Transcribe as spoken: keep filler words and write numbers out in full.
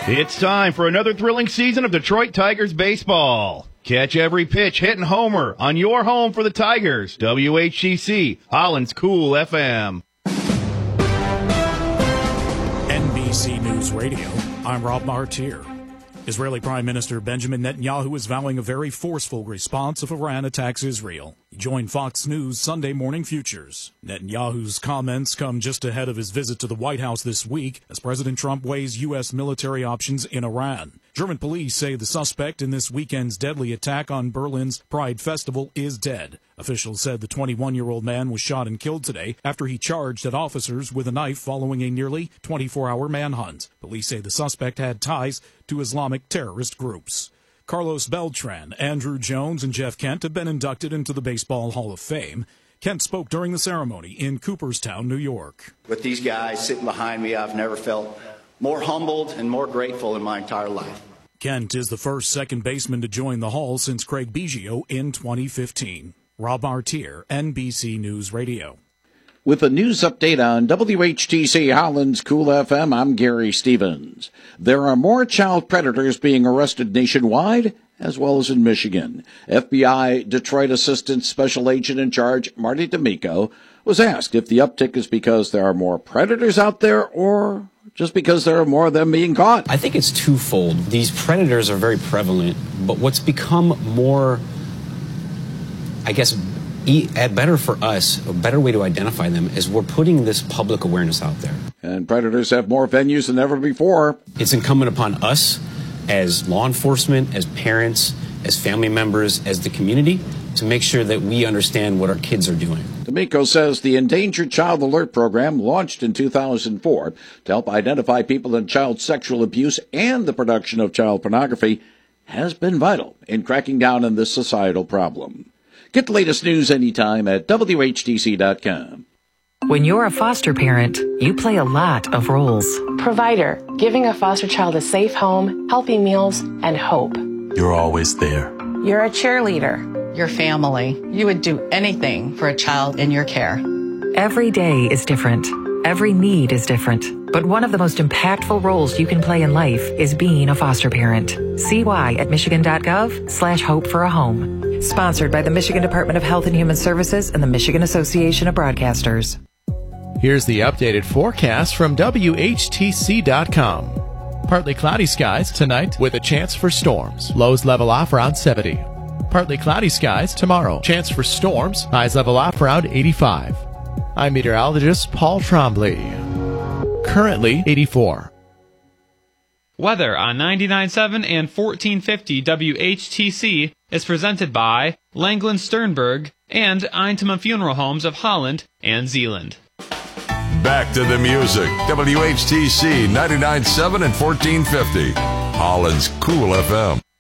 It's time for another thrilling season of Detroit Tigers baseball. Catch every pitch, hit, and homer on your home for the Tigers. W H T C, Holland's Cool F M. N B C News Radio, I'm Rob Martier. Israeli Prime Minister Benjamin Netanyahu is vowing a very forceful response if Iran attacks Israel. He joined Fox News Sunday Morning Futures. Netanyahu's comments come just ahead of his visit to the White House this week as President Trump weighs U S military options in Iran. German police say the suspect in this weekend's deadly attack on Berlin's Pride Festival is dead. Officials said the twenty-one-year-old man was shot and killed today after he charged at officers with a knife following a nearly twenty-four hour manhunt. Police say the suspect had ties to Islamic terrorist groups. Carlos Beltran, Andrew Jones, and Jeff Kent have been inducted into the Baseball Hall of Fame. Kent spoke during the ceremony in Cooperstown, New York. With these guys sitting behind me, I've never felt more humbled and more grateful in my entire life. Kent is the first second baseman to join the Hall since Craig Biggio in twenty fifteen. Rob Artier, N B C News Radio. With a news update on W H T C Holland's Cool F M, I'm Gary Stevens. There are more child predators being arrested nationwide, as well as in Michigan. F B I Detroit Assistant Special Agent in Charge, Marty D'Amico, was asked if the uptick is because there are more predators out there or just because there are more of them being caught. I think it's twofold. These predators are very prevalent, but what's become more, I guess, e- better for us, a better way to identify them is we're putting this public awareness out there. And predators have more venues than ever before. It's incumbent upon us as law enforcement, as parents, as family members, as the community, to make sure that we understand what our kids are doing. D'Amico says the Endangered Child Alert Program, launched in two thousand four to help identify people in child sexual abuse and the production of child pornography, has been vital in cracking down on this societal problem. Get the latest news anytime at W H T C dot com. When you're a foster parent, you play a lot of roles. Provider, giving a foster child a safe home, healthy meals, and hope. You're always there. You're a cheerleader. Your family. You would do anything for a child in your care. Every day is different. Every need is different. But one of the most impactful roles you can play in life is being a foster parent. See why at michigan.gov slash hope for a home. Sponsored by the Michigan Department of Health and Human Services and the Michigan Association of Broadcasters. Here's the updated forecast from W H T C dot com. Partly cloudy skies tonight with a chance for storms. Lows level off around seventy. Partly cloudy skies tomorrow. Chance for storms. Highs level off around eighty-five. I'm meteorologist Paul Trombley. Currently eighty-four. Weather on ninety-nine point seven and fourteen fifty W H T C is presented by Langland Sternberg and Eintema Funeral Homes of Holland and Zeeland. Back to the music. W H T C ninety-nine point seven and fourteen fifty. Holland's Cool F M.